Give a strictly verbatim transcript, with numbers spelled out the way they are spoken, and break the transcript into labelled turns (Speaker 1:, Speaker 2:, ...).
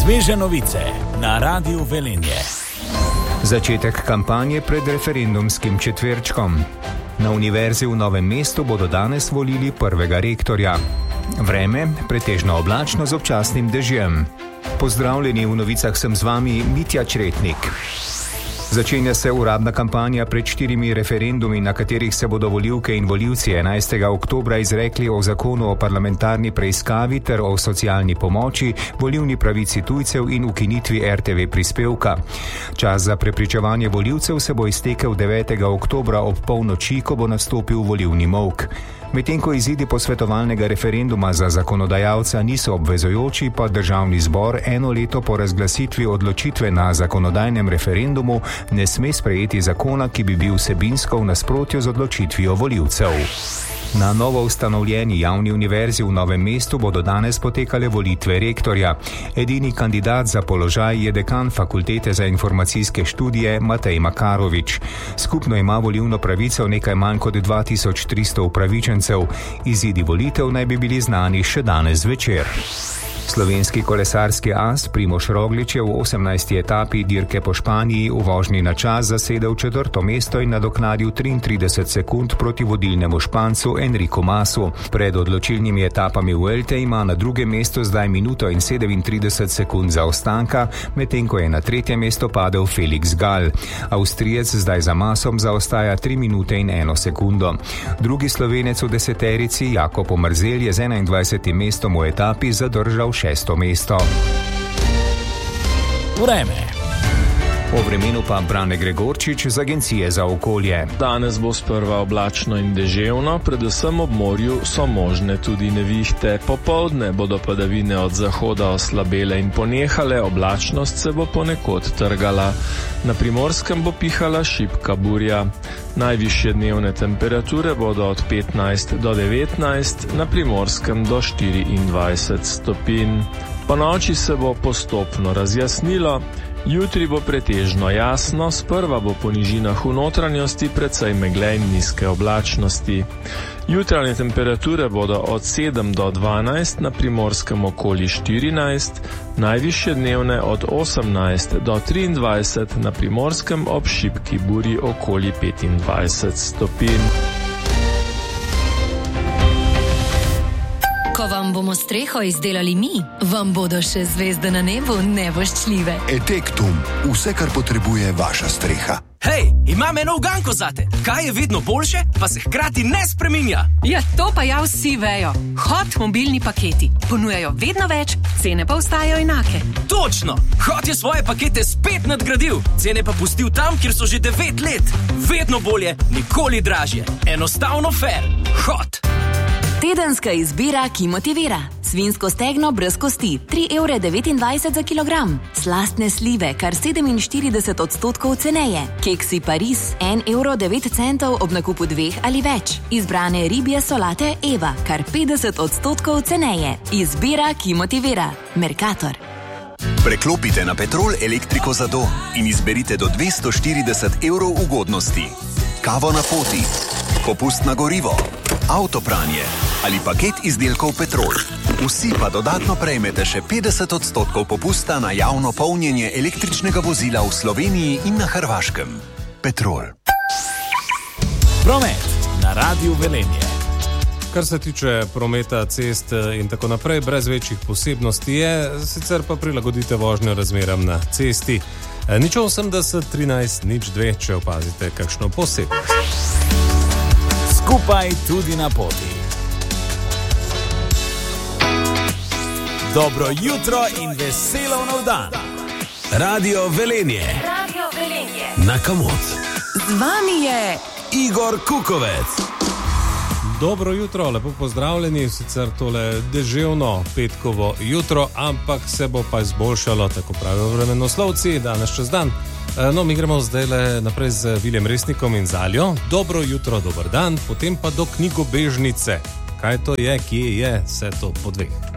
Speaker 1: Sveže novice na Radiu Velenje.
Speaker 2: Začetek kampanje pred referendumskim četverčkom. Na univerzi v Novem mestu bodo danes volili prvega rektorja. Vreme pretežno oblačno z občasnim dežjem. Pozdravljeni, v novicah sem z vami Mitja Čretnik. Začenja se uradna kampanja pred štirimi referendumi, na katerih se bodo volivke in volivci enajstega oktobra izrekli o zakonu o parlamentarni preiskavi ter o socialni pomoči, volilni pravici tujcev in ukinitvi er te ve prispevka. Čas za prepričevanje volivcev se bo iztekel devetega oktobra ob polnoči, ko bo nastopil volilni molk. Medtem ko izidi posvetovalnega referenduma za zakonodajalca niso obvezujoči, pa Državni zbor eno leto po razglasitvi odločitve na zakonodajnem referendumu ne sme sprejeti zakona, ki bi bil vsebinsko v nasprotju z odločitvijo volivcev. Na novo ustanovljeni javni univerzi v Novem mestu bodo danes potekale volitve rektorja. Edini kandidat za položaj je dekan Fakultete za informacijske študije Matej Makarovič. Skupno ima volilno pravico nekaj manj kot dva tisoč tristo upravičencev. Izidi volitev naj bi bili znani še danes zvečer. Slovenski kolesarski as Primož Roglič je v osemnajsti etapi dirke po Španiji v vožnji na čas zasedel četrto mesto in nadoknadil triintrideset sekund proti vodilnemu Špancu Enriku Masu. Pred odločilnimi etapami Vuelte ima na drugem mestu zdaj minuto in sedemintrideset sekund zaostanka, medtem ko je na tretje mesto padel Felix Gall. Avstrijec zdaj za Masom zaostaja tri minute in eno sekundo. Drugi Slovenec v deseterici Jakob Omerzel je z enaindvajsetim mestom v etapi zadržal šesto mesto.
Speaker 1: Vreme.
Speaker 2: O vremenu pa Brane Gregorčič z Agencije za okolje.
Speaker 3: Danes bo sprva oblačno in deževno, predvsem ob morju so možne tudi nevihte. Popoldne bodo padavine od zahoda oslabele in ponehale, oblačnost se bo ponekod trgala. Na Primorskem bo pihala šibka burja. Najvišje dnevne temperature bodo od petnajst do devetnajst, na Primorskem do štiriindvajset stopinj. Po noči se bo postopno razjasnilo. Jutri bo pretežno jasno, sprva bo po nižinah v notranjosti precej megle in nizke oblačnosti. Jutranje temperature bodo od sedem do dvanajst, na Primorskem okoli štirinajst, najvišje dnevne od osemnajst do triindvajset, na Primorskem ob šibki burji okoli petindvajset stopinj.
Speaker 4: Ko vam bomo streho izdelali mi, vam bodo še zvezde na nebu nevoščljive.
Speaker 5: Etektum, vse, kar potrebuje vaša streha.
Speaker 6: Hej, imam eno uganko zate. Kaj je vedno boljše, pa se hkrati ne spreminja?
Speaker 7: Ja, to pa ja vsi vejo. Hot mobilni paketi. Ponujajo vedno več, cene pa ostajajo enake.
Speaker 6: Točno! Hot je svoje pakete spet nadgradil. Cene pa pustil tam, kjer so že devet let. Vedno bolje, nikoli dražje. Enostavno fair. Hot!
Speaker 4: Tedenska izbira, ki motivira. Svinjsko stegno brez kosti, tri evre devetindvajset za kilogram. Slastne slive, kar sedeminštirideset odstotkov ceneje. Keksi Paris, en evro devet centov ob nakupu dveh ali več. Izbrane ribje solate Eva, kar petdeset odstotkov ceneje. Izbira, ki motivira. Mercator.
Speaker 5: Preklopite na Petrol elektriko za dom in izberite do dvesto štirideset evrov ugodnosti. Kavo na poti, popust na gorivo, avtopranje ali paket izdelkov Petrol. Vsi pa dodatno prejmete še petdeset odstotkov popusta na javno polnjenje električnega vozila v Sloveniji in na Hrvaškem. Petrol.
Speaker 1: Promet na Radiu Velenje.
Speaker 8: Kar se tiče prometa, cest in tako naprej, brez večjih posebnosti je, sicer pa prilagodite vožnjo razmeram na cesti. Nič osem deset trinajst nič dve, če opazite kakšno posebnost.
Speaker 1: Skupaj tudi na poti. Dobro jutro in veselo nov dan. Radio Velenje.
Speaker 4: Radio Velenje.
Speaker 1: Na Kamot.
Speaker 4: Z vami je
Speaker 1: Igor Kukovec.
Speaker 8: Dobro jutro, lepo pozdravljeni, sicer tole deževno petkovo jutro, ampak se bo pa izboljšalo, tako pravijo vremenoslovci, danes čez dan. No, mi gremo zdaj naprej z Viljem Resnikom in Zaljo. Dobro jutro, dober dan, potem pa do knjigobežnice. Kaj to je, kje je, vse to po dveh.